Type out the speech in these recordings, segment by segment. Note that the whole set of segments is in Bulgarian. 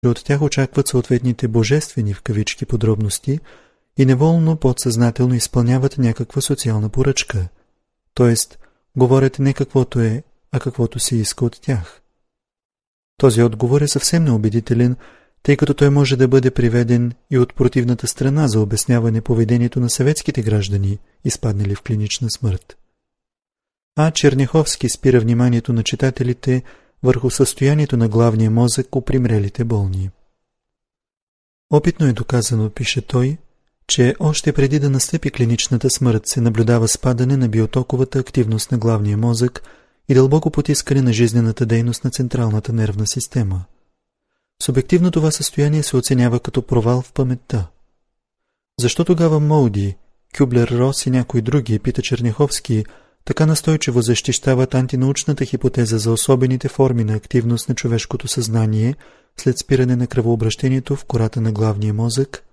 от тях очакват съответните божествени в кавички подробности и неволно подсъзнателно изпълняват някаква социална поръчка, т.е. говорят не каквото е, а каквото се иска от тях. Този отговор е съвсем неубедителен, тъй като той може да бъде приведен и от противната страна за обясняване поведението на съветските граждани, изпаднали в клинична смърт. А Черняховски спира вниманието на читателите върху състоянието на главния мозък у примрелите болни. Опитно е доказано, пише той, че още преди да настъпи клиничната смърт се наблюдава спадане на биотоковата активност на главния мозък и дълбоко потискане на жизнената дейност на централната нервна система. Субективно това състояние се оценява като провал в паметта. Защо тогава Моуди, Кюблер-Рос и някои други, пита Черняховски, така настойчиво защищават антинаучната хипотеза за особените форми на активност на човешкото съзнание след спиране на кръвообращението в кората на главния мозък?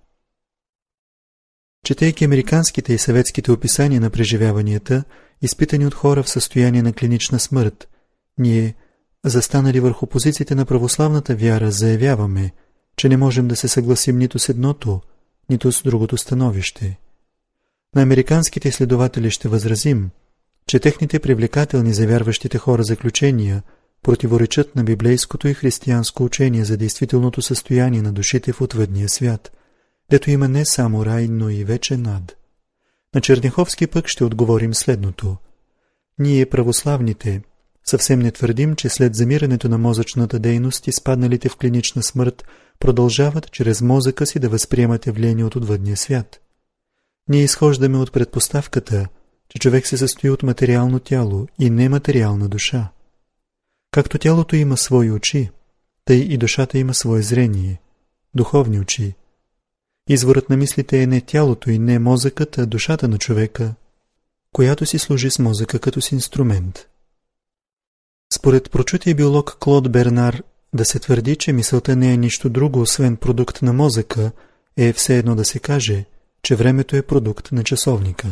Четейки американските и съветските описания на преживяванията, изпитани от хора в състояние на клинична смърт, ние, застанали върху позициите на православната вяра, заявяваме, че не можем да се съгласим нито с едното, нито с другото становище. На американските изследователи ще възразим, че техните привлекателни за вярващите хора заключения противоречат на библейското и християнско учение за действителното състояние на душите в отвъдния свят, дето има не само рай, но и вечен ад. На Черняховски пък ще отговорим следното. Ние, православните, съвсем не твърдим, че след замирането на мозъчната дейност изпадналите в клинична смърт продължават чрез мозъка си да възприемат явление от отвъдния свят. Ние изхождаме от предпоставката, че човек се състои от материално тяло и нематериална душа. Както тялото има свои очи, тъй и душата има свое зрение, духовни очи. Изворът на мислите е не тялото и не мозъкът, а душата на човека, която си служи с мозъка като с инструмент. Според прочутия биолог Клод Бернар, да се твърди, че мисълта не е нищо друго, освен продукт на мозъка, е все едно да се каже, че времето е продукт на часовника.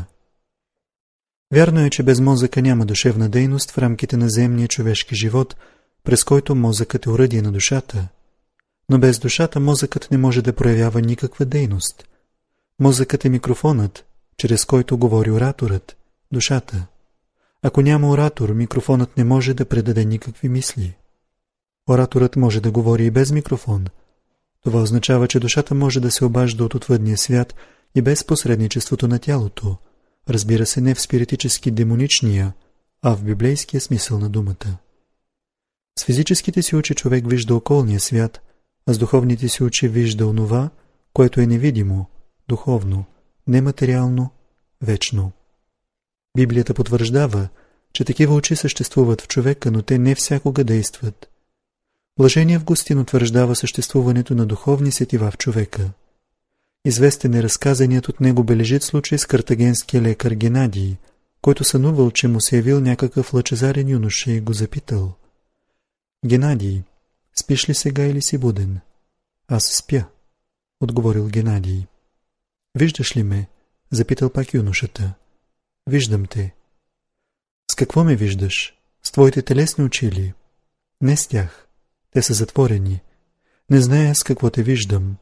Вярно е, че без мозъка няма душевна дейност в рамките на земния човешки живот, през който мозъкът е оръдие на душата. Но без душата мозъкът не може да проявява никаква дейност. Мозъкът е микрофонът, чрез който говори ораторът, душата. Ако няма оратор, микрофонът не може да предаде никакви мисли. Ораторът може да говори и без микрофон. Това означава, че душата може да се обажда от отвъдния свят и без посредничеството на тялото. Разбира се, не в спиритически демоничния, а в библейския смисъл на думата. С физическите си очи човек вижда околния свят, а с духовните си очи вижда онова, което е невидимо, духовно, нематериално, вечно. Библията потвърждава, че такива очи съществуват в човека, но те не всякога действат. Блаженият Августин утвърждава съществуването на духовни сетива в човека. Известен е разказаният от него бележит случай с картагенския лекар Генадий, който сънувал, че му се явил някакъв лъчезарен юноша и го запитал: Генадий, спиш ли сега или си буден? Аз спя, отговорил Генадий. Виждаш ли ме? Запитал пак юношата. Виждам те. С какво ме виждаш? С твоите телесни очи ли? Не с тях. Те са затворени. Не зная с какво те виждам.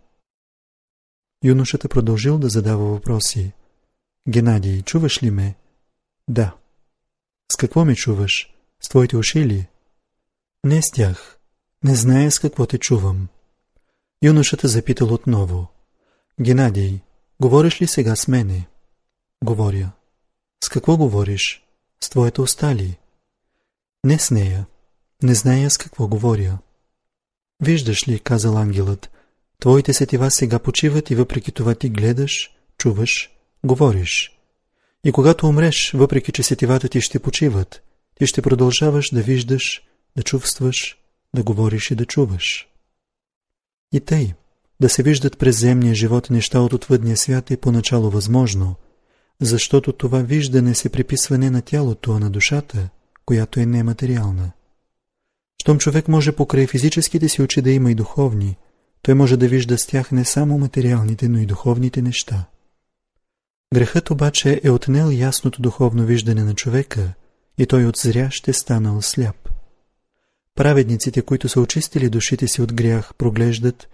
Юношата продължил да задава въпроси. Генадий, чуваш ли ме? Да. С какво ме чуваш? С твоите уши ли? Не с тях. Не зная с какво те чувам. Юношата запитал отново. Генадий, говориш ли сега с мене? Говоря. С какво говориш? С твоята уста ли? Не с нея. Не зная с какво говоря. Виждаш ли, казал ангелът, твоите сетива сега почиват и въпреки това ти гледаш, чуваш, говориш. И когато умреш, въпреки че сетивата ти ще почиват, ти ще продължаваш да виждаш, да чувстваш, да говориш и да чуваш. И тъй, да се виждат през земния живот неща от отвъдния свят е поначало възможно, защото това виждане се приписва не на тялото, а на душата, която е нематериална. Щом човек може покрай физическите си очи да има и духовни, той може да вижда с тях не само материалните, но и духовните неща. Грехът обаче е отнел ясното духовно виждане на човека и той от зрящ е станал сляп. Праведниците, които са очистили душите си от грях, проглеждат